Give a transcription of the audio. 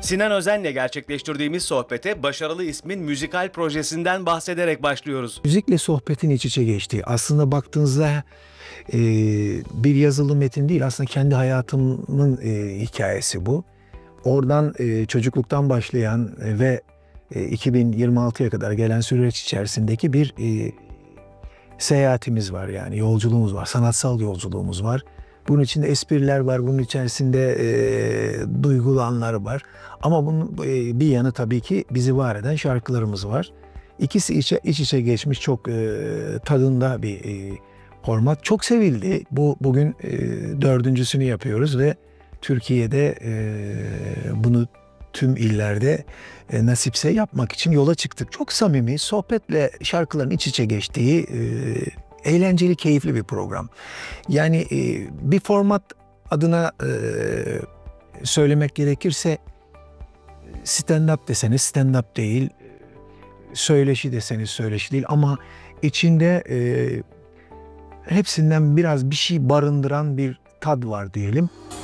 Sinan Özen'le gerçekleştirdiğimiz sohbete başarılı ismin müzikal projesinden bahsederek başlıyoruz. Müzikle sohbetin iç içe geçtiği. Aslında baktığınızda bir yazılı metin değil, aslında kendi hayatımın hikayesi bu. Oradan çocukluktan başlayan ve 2026'ya kadar gelen süreç içerisindeki bir seyahatimiz var, yani yolculuğumuz var, sanatsal yolculuğumuz var. Bunun içinde espriler var, bunun içerisinde duygulu anlar var. Ama bunun bir yanı tabii ki bizi var eden şarkılarımız var. İkisi iç içe geçmiş, çok tadında bir format. Çok sevildi. Bugün dördüncüsünü yapıyoruz ve Türkiye'de bunu tüm illerde nasipse yapmak için yola çıktık. Çok samimi, sohbetle şarkıların iç içe geçtiği eğlenceli, keyifli bir program. Yani bir format adına söylemek gerekirse stand-up deseniz stand-up değil, söyleşi deseniz söyleşi değil, ama içinde hepsinden biraz bir şey barındıran bir tad var diyelim.